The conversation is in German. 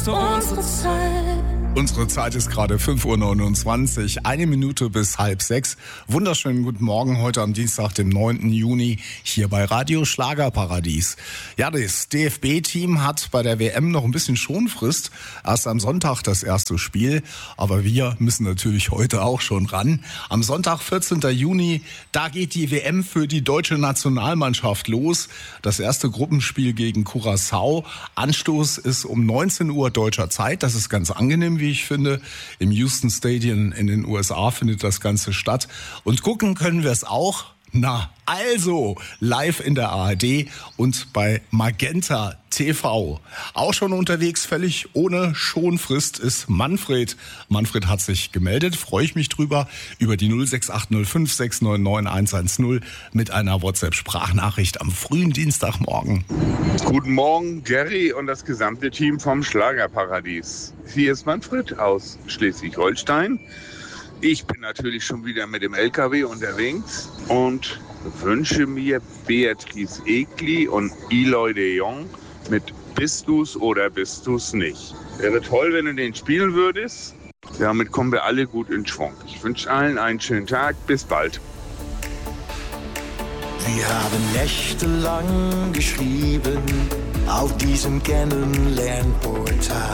hast du unsere Zeit. Unsere Zeit ist gerade 5:29 Uhr, 1 Minute bis 5:30. Wunderschönen guten Morgen heute am Dienstag, dem 9. Juni, hier bei Radio Schlagerparadies. Ja, das DFB-Team hat bei der WM noch ein bisschen Schonfrist. Erst am Sonntag das erste Spiel, aber wir müssen natürlich heute auch schon ran. Am Sonntag, 14. Juni, da geht die WM für die deutsche Nationalmannschaft los. Das erste Gruppenspiel gegen Curaçao. Anstoß ist um 19 Uhr deutscher Zeit. Das ist ganz angenehm, wie ich finde. Im Houston Stadium in den USA findet das Ganze statt. Und gucken können wir es auch. Na, also live in der ARD und bei Magenta TV. Auch schon unterwegs, völlig ohne Schonfrist, ist Manfred. Manfred hat sich gemeldet, freue ich mich drüber, über die 06805 699 110 mit einer WhatsApp-Sprachnachricht am frühen Dienstagmorgen. Guten Morgen, Jerry und das gesamte Team vom Schlagerparadies. Hier ist Manfred aus Schleswig-Holstein. Ich bin natürlich schon wieder mit dem LKW unterwegs und wünsche mir Beatrice Egli und Eloy de Jong mit Bist du's oder bist du's nicht. Wäre toll, wenn du den spielen würdest. Damit kommen wir alle gut in Schwung. Ich wünsche allen einen schönen Tag. Bis bald. Wir haben nächtelang geschrieben auf diesem Kennenlernportal.